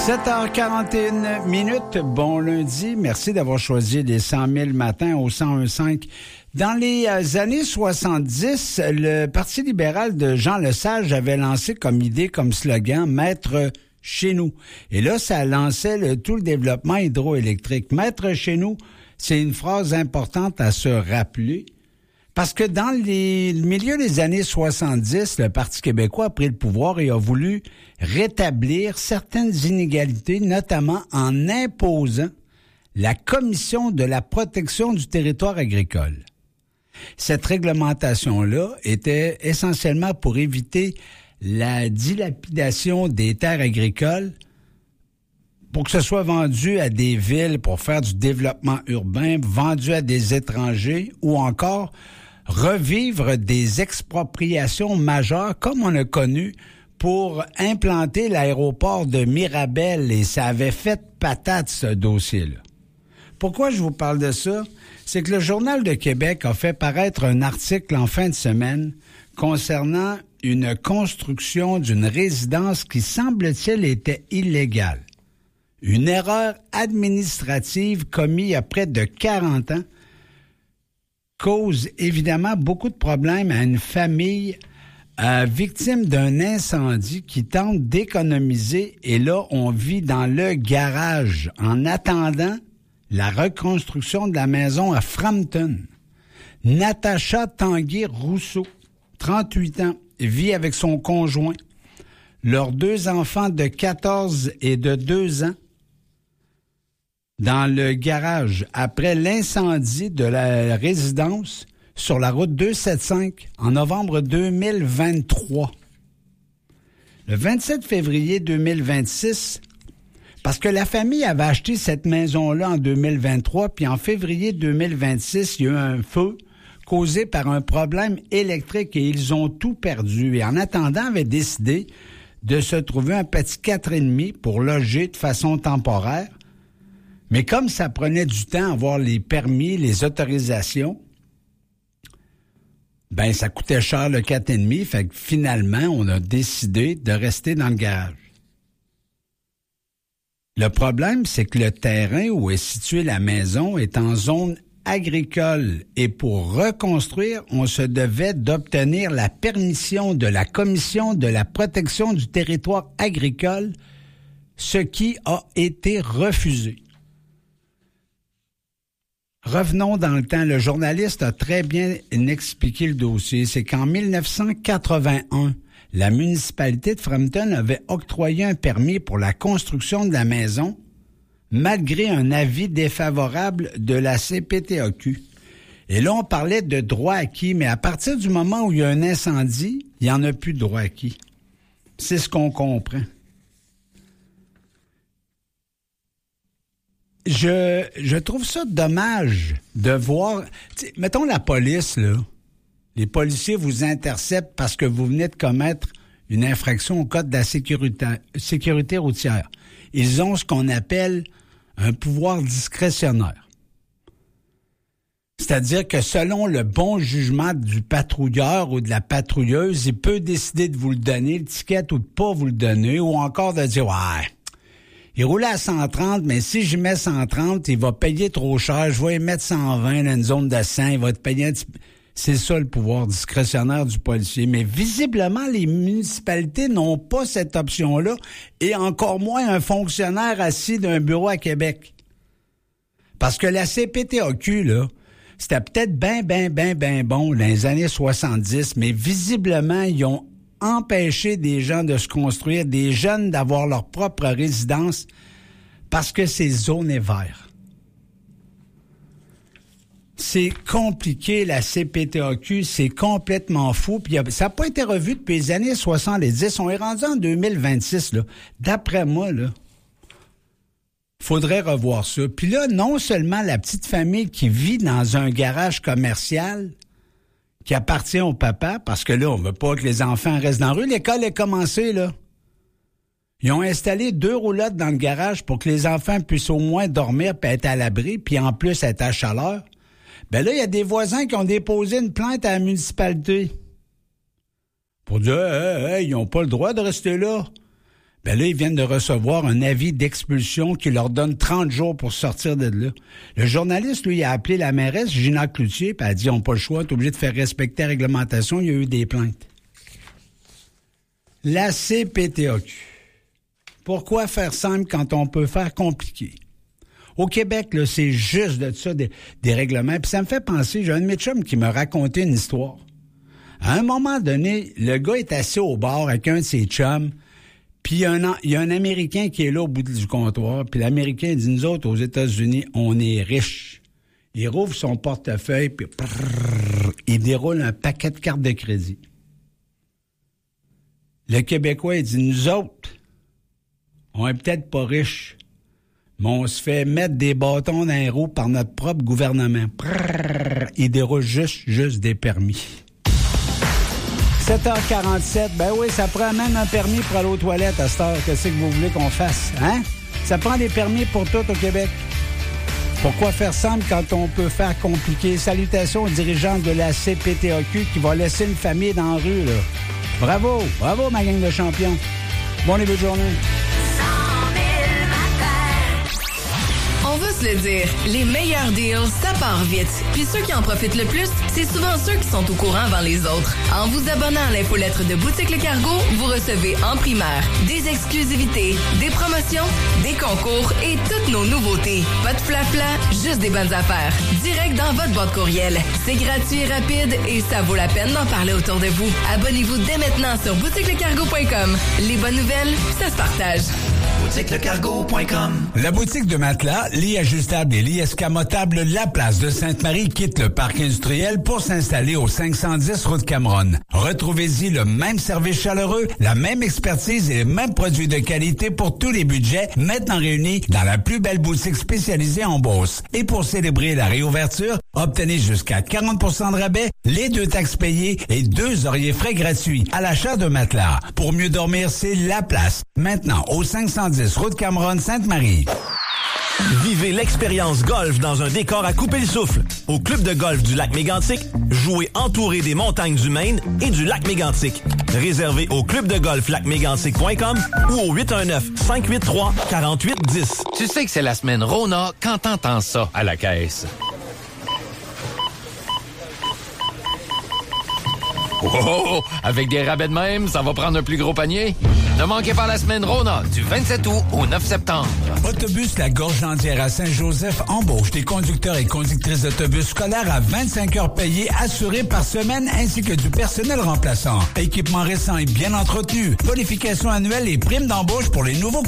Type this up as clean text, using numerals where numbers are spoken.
7h41. Bon lundi. Merci d'avoir choisi les 100 000 matins au 101.5. Dans les années 70, le Parti libéral de Jean Lesage avait lancé comme idée, comme slogan, « Maître chez nous ». Et là, ça lançait tout le développement hydroélectrique. « Maître chez nous », c'est une phrase importante à se rappeler. Parce que dans le milieu des années 70, le Parti québécois a pris le pouvoir et a voulu rétablir certaines inégalités, notamment en imposant la Commission de la protection du territoire agricole. Cette réglementation-là était essentiellement pour éviter la dilapidation des terres agricoles pour que ce soit vendu à des villes pour faire du développement urbain, vendu à des étrangers ou encore revivre des expropriations majeures comme on a connu pour implanter l'aéroport de Mirabel et ça avait fait patate ce dossier-là. Pourquoi je vous parle de ça? C'est que le Journal de Québec a fait paraître un article en fin de semaine concernant une construction d'une résidence qui semble-t-il était illégale. Une erreur administrative commise il y a près de 40 ans cause évidemment beaucoup de problèmes à une famille victime d'un incendie qui tente d'économiser et là, on vit dans le garage en attendant la reconstruction de la maison à Frampton. Natacha Tanguay-Rousseau, 38 ans, vit avec son conjoint, leurs 2 enfants de 14 et de 2 ans, dans le garage après l'incendie de la résidence sur la route 275 en novembre 2023. Le 27 février 2026, parce que la famille avait acheté cette maison-là en 2023, puis en février 2026, il y a eu un feu causé par un problème électrique et ils ont tout perdu. Et en attendant, avaient décidé de se trouver un petit 4,5 pour loger de façon temporaire. Mais comme ça prenait du temps à avoir les permis, les autorisations, ben ça coûtait cher le 4,5, fait que finalement, on a décidé de rester dans le garage. Le problème, c'est que le terrain où est située la maison est en zone agricole et pour reconstruire, on se devait d'obtenir la permission de la Commission de la protection du territoire agricole, ce qui a été refusé. Revenons dans le temps. Le journaliste a très bien expliqué le dossier. C'est qu'en 1981, la municipalité de Frampton avait octroyé un permis pour la construction de la maison, malgré un avis défavorable de la CPTAQ. Et là, on parlait de droit acquis, mais à partir du moment où il y a un incendie, il n'y en a plus de droit acquis. C'est ce qu'on comprend. Je trouve ça dommage de voir... Mettons la police, là. Les policiers vous interceptent parce que vous venez de commettre une infraction au code de la sécurité routière. Ils ont ce qu'on appelle un pouvoir discrétionnaire. C'est-à-dire que selon le bon jugement du patrouilleur ou de la patrouilleuse, il peut décider de vous le donner, le ticket, ou de pas vous le donner, ou encore de dire « Ouais, il roulait à 130, mais si j'y mets 130, il va payer trop cher. Je vais y mettre 120 dans une zone de 100, il va te payer un petit peu. » C'est ça le pouvoir discrétionnaire du policier. Mais visiblement, les municipalités n'ont pas cette option-là et encore moins un fonctionnaire assis d'un bureau à Québec. Parce que la CPTAQ, là, c'était peut-être bien bon dans les années 70, mais visiblement, ils ont empêché des gens de se construire, des jeunes d'avoir leur propre résidence parce que c'est zoné vert. C'est compliqué, la CPTAQ, c'est complètement fou. Puis ça n'a pas été revu depuis les années 70. On est rendu en 2026, là. D'après moi, là, faudrait revoir ça. Puis là, non seulement la petite famille qui vit dans un garage commercial qui appartient au papa, parce que là, on veut pas que les enfants restent dans la rue. L'école est commencée, là. Ils ont installé 2 roulottes dans le garage pour que les enfants puissent au moins dormir puis être à l'abri, puis en plus être à chaleur. Ben là, il y a des voisins qui ont déposé une plainte à la municipalité pour dire ils n'ont pas le droit de rester là. Ben là, ils viennent de recevoir un avis d'expulsion qui leur donne 30 jours pour sortir de là. Le journaliste, lui, a appelé la mairesse, Gina Cloutier, puis elle a dit, on n'a pas le choix, t'es obligé de faire respecter la réglementation. Il y a eu des plaintes. La CPTAQ. Pourquoi faire simple quand on peut faire compliqué? Au Québec, là, c'est juste de ça, des règlements. Puis ça me fait penser, j'ai un de mes chums qui m'a raconté une histoire. À un moment donné, le gars est assis au bar avec un de ses chums, puis il y a un Américain qui est là au bout du comptoir, puis l'Américain dit, nous autres, aux États-Unis, on est riches. Il rouvre son portefeuille, puis il déroule un paquet de cartes de crédit. Le Québécois, il dit, nous autres, on est peut-être pas riches, mais on se fait mettre des bâtons dans les roues par notre propre gouvernement. Il déroule juste des permis. 7h47, ben oui, ça prend même un permis pour aller aux toilettes à cette heure. Qu'est-ce que vous voulez qu'on fasse, hein? Ça prend des permis pour tout au Québec. Pourquoi faire simple quand on peut faire compliqué? Salutations aux dirigeants de la CPTAQ qui va laisser une famille dans la rue, là. Bravo, ma gang de champions. Bon début de journée. On va se le dire, les meilleurs deals, ça part vite. Puis ceux qui en profitent le plus, c'est souvent ceux qui sont au courant avant les autres. En vous abonnant à l'infolettre de Boutique Le Cargo, vous recevez en primaire des exclusivités, des promotions, des concours et toutes nos nouveautés. Pas de flafla, juste des bonnes affaires. Direct dans votre boîte courriel. C'est gratuit et rapide et ça vaut la peine d'en parler autour de vous. Abonnez-vous dès maintenant sur boutiquelecargo.com. Les bonnes nouvelles, ça se partage. boutiquelecargo.com. La boutique de matelas, lits ajustables et lits escamotables La Place de Sainte-Marie quitte le parc industriel pour s'installer au 510 route Cameron. Retrouvez-y le même service chaleureux, la même expertise et les mêmes produits de qualité pour tous les budgets, maintenant réunis dans la plus belle boutique spécialisée en Beauce. Et pour célébrer la réouverture, obtenez jusqu'à 40% de rabais, les 2 taxes payées et 2 oreillers frais gratuits à l'achat de matelas. Pour mieux dormir, c'est La Place. Maintenant, au 510 route Cameron, Sainte-Marie. Vivez l'expérience golf dans un décor à couper le souffle. Au club de golf du lac Mégantic, jouez entouré des montagnes du Maine et du lac Mégantic. Réservé au clubdegolflacmégantic.com ou au 819-583-4810. Tu sais que c'est la semaine Rona quand t'entends ça à la caisse. Oh, avec des rabais de même, ça va prendre un plus gros panier. Ne manquez pas la semaine Rona du 27 août au 9 septembre. Autobus La Gorge-Jandière à Saint-Joseph embauche des conducteurs et conductrices d'autobus scolaires à 25 heures payées assurées par semaine ainsi que du personnel remplaçant. Équipement récent et bien entretenu. Bonification annuelle et primes d'embauche pour les nouveaux